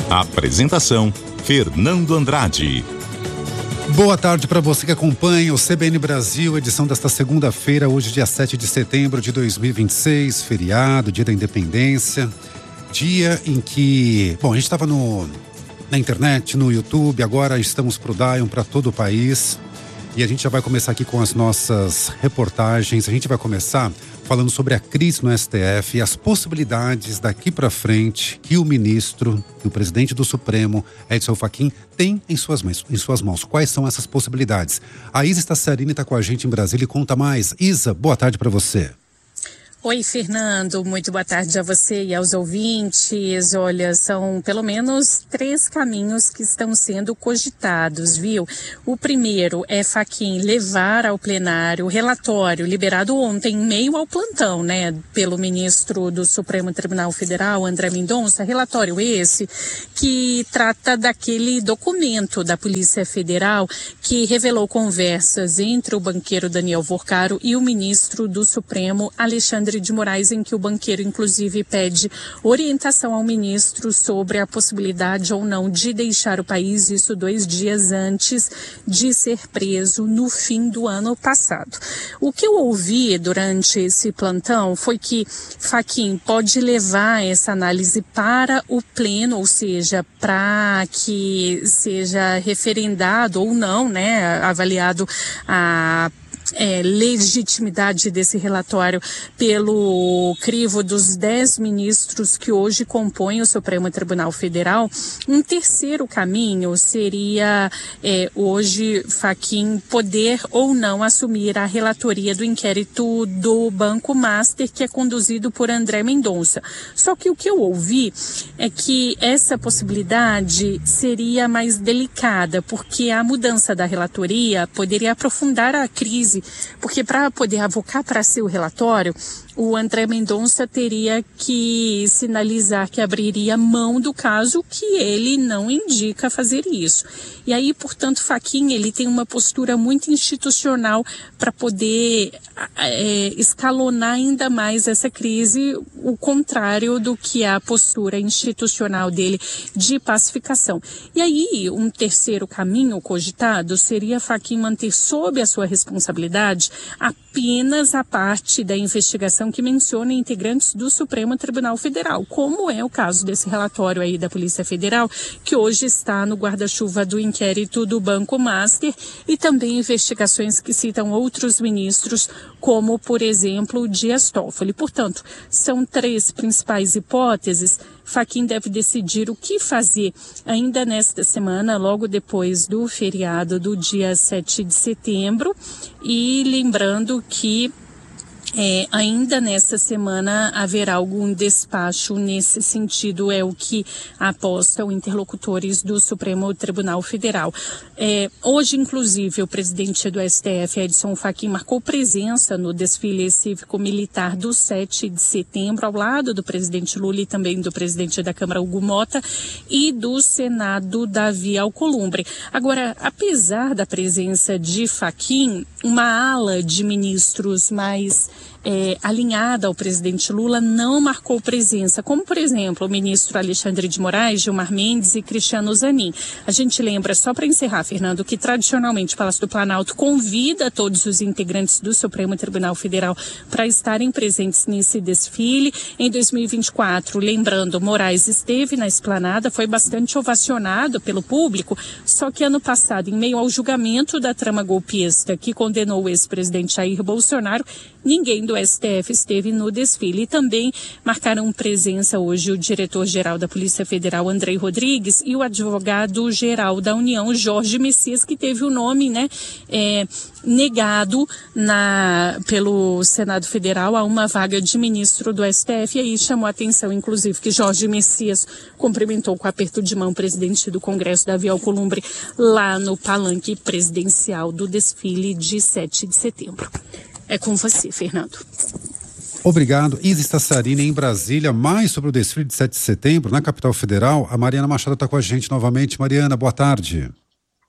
Apresentação: Fernando Andrade. Boa tarde para você que acompanha o CBN Brasil, edição desta segunda-feira, hoje dia 7 de setembro de 2026, feriado, dia da independência, dia em que, a gente estava na internet, no YouTube, agora estamos pro Dion, para todo o país, e a gente já vai começar aqui com as nossas reportagens. A gente vai começar falando sobre a crise no STF e as possibilidades daqui para frente que o ministro, que o presidente do Supremo, Edson Fachin, tem em suas mãos. Quais são essas possibilidades? A Isa Staciarini está com a gente em Brasília e conta mais. Isa, boa tarde para você. Oi, Fernando, muito boa tarde a você e aos ouvintes. Olha, são pelo menos 3 caminhos que estão sendo cogitados, viu? O primeiro é Fachin levar ao plenário o relatório liberado ontem, em meio ao plantão, né, pelo ministro do Supremo Tribunal Federal, André Mendonça, relatório esse que trata daquele documento da Polícia Federal que revelou conversas entre o banqueiro Daniel Vorcaro e o ministro do Supremo, Alexandre de Moraes, em que o banqueiro inclusive pede orientação ao ministro sobre a possibilidade ou não de deixar o país, isso 2 dias antes de ser preso no fim do ano passado. O que eu ouvi durante esse plantão foi que Fachin pode levar essa análise para o pleno, ou seja, para que seja referendado ou não, né, avaliado a legitimidade desse relatório pelo crivo dos 10 ministros que hoje compõem o Supremo Tribunal Federal. Um terceiro caminho seria hoje Fachin poder ou não assumir a relatoria do inquérito do Banco Master, que é conduzido por André Mendonça. Só que o que eu ouvi é que essa possibilidade seria mais delicada, porque a mudança da relatoria poderia aprofundar a crise, porque para poder avocar para seu relatório, o André Mendonça teria que sinalizar que abriria mão do caso, que ele não indica fazer isso. E aí, portanto, Fachin, ele tem uma postura muito institucional para poder escalonar ainda mais essa crise, o contrário do que é a postura institucional dele de pacificação. E aí, um terceiro caminho cogitado seria Fachin manter sob a sua responsabilidade apenas a parte da investigação que menciona integrantes do Supremo Tribunal Federal, como é o caso desse relatório aí da Polícia Federal, que hoje está no guarda-chuva do inquérito do Banco Master, e também investigações que citam outros ministros, como, por exemplo, o Dias Toffoli. Portanto, são 3 principais hipóteses. Fachin deve decidir o que fazer ainda nesta semana, logo depois do feriado do dia 7 de setembro, e lembrando que ainda nesta semana haverá algum despacho nesse sentido, é o que apostam interlocutores do Supremo Tribunal Federal. Hoje, inclusive, o presidente do STF, Edson Fachin, marcou presença no desfile cívico-militar do 7 de setembro, ao lado do presidente Lula e também do presidente da Câmara, Hugo Mota, e do Senado, Davi Alcolumbre. Agora, apesar da presença de Fachin, uma ala de ministros mais alinhada ao presidente Lula não marcou presença, como, por exemplo, o ministro Alexandre de Moraes, Gilmar Mendes e Cristiano Zanin. A gente lembra, só para encerrar, Fernando, que tradicionalmente o Palácio do Planalto convida todos os integrantes do Supremo Tribunal Federal para estarem presentes nesse desfile. Em 2024, lembrando, Moraes esteve na esplanada, foi bastante ovacionado pelo público, só que ano passado, em meio ao julgamento da trama golpista que condenou o ex-presidente Jair Bolsonaro, ninguém do STF esteve no desfile. E também marcaram presença hoje o diretor-geral da Polícia Federal, Andrei Rodrigues, e o advogado-geral da União, Jorge Messias, que teve o nome, negado pelo Senado Federal a uma vaga de ministro do STF. E aí chamou a atenção, inclusive, que Jorge Messias cumprimentou com aperto de mão o presidente do Congresso, Davi Alcolumbre, lá no palanque presidencial do desfile de 7 de setembro. É com você, Fernando. Obrigado. Isa Staciarini em Brasília. Mais sobre o desfile de 7 de setembro na capital federal. A Mariana Machado está com a gente novamente. Mariana, boa tarde.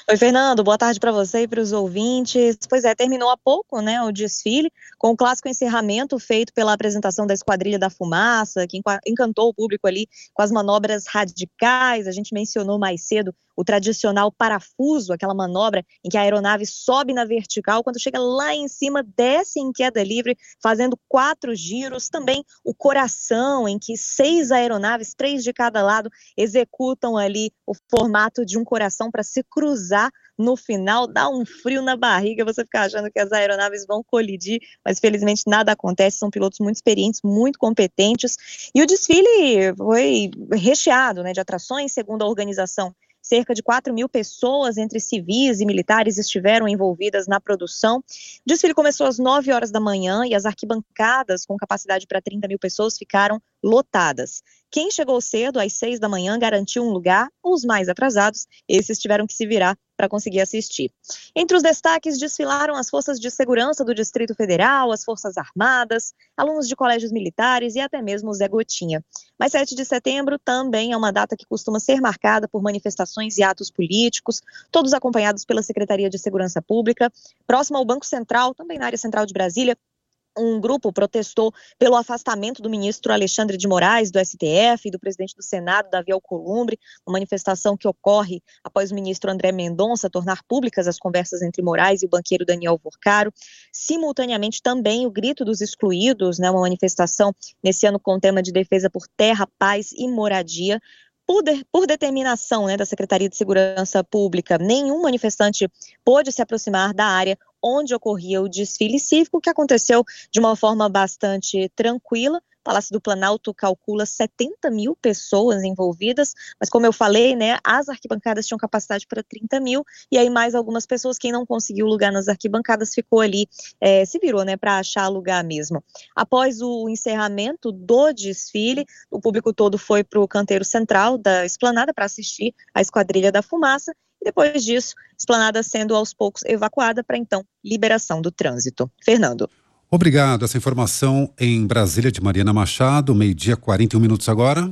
Oi, Fernando, boa tarde para você e para os ouvintes. Pois é, terminou há pouco, né, o desfile, com o clássico encerramento feito pela apresentação da Esquadrilha da Fumaça, que encantou o público ali com as manobras radicais. A gente mencionou mais cedo o tradicional parafuso, aquela manobra em que a aeronave sobe na vertical, quando chega lá em cima, desce em queda livre, fazendo 4 giros. Também o coração, em que 6 aeronaves, 3 de cada lado, executam ali o formato de um coração para se cruzar no final. Dá um frio na barriga, você fica achando que as aeronaves vão colidir, mas felizmente nada acontece. São pilotos muito experientes, muito competentes, e o desfile foi recheado, né, de atrações. Segundo a organização, cerca de 4.000 pessoas, entre civis e militares, estiveram envolvidas na produção. O desfile começou às 9 horas da manhã e as arquibancadas, com capacidade para 30.000 pessoas, ficaram lotadas. Quem chegou cedo, às 6 da manhã, garantiu um lugar. Os mais atrasados, esses tiveram que se virar para conseguir assistir. Entre os destaques, desfilaram as forças de segurança do Distrito Federal, as Forças Armadas, alunos de colégios militares e até mesmo o Zé Gotinha. Mas 7 de setembro também é uma data que costuma ser marcada por manifestações e atos políticos, todos acompanhados pela Secretaria de Segurança Pública. Próximo ao Banco Central, também na área central de Brasília, um grupo protestou pelo afastamento do ministro Alexandre de Moraes, do STF, e do presidente do Senado, Davi Alcolumbre, uma manifestação que ocorre após o ministro André Mendonça tornar públicas as conversas entre Moraes e o banqueiro Daniel Vorcaro. Simultaneamente, também o Grito dos Excluídos, né, uma manifestação nesse ano com o tema de defesa por terra, paz e moradia. Por determinação, né, da Secretaria de Segurança Pública, nenhum manifestante pôde se aproximar da área onde ocorria o desfile cívico, que aconteceu de uma forma bastante tranquila. O Palácio do Planalto calcula 70.000 pessoas envolvidas, mas como eu falei, né, as arquibancadas tinham capacidade para 30.000, e aí mais algumas pessoas. Quem não conseguiu lugar nas arquibancadas ficou ali, se virou, né, para achar lugar mesmo. Após o encerramento do desfile, o público todo foi para o canteiro central da esplanada para assistir a Esquadrilha da Fumaça, e depois disso, esplanada sendo aos poucos evacuada para então liberação do trânsito. Fernando. Obrigado. Essa informação em Brasília, de Mariana Machado, 12h 41 agora.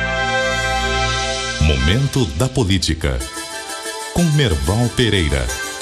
Momento da Política, com Merval Pereira.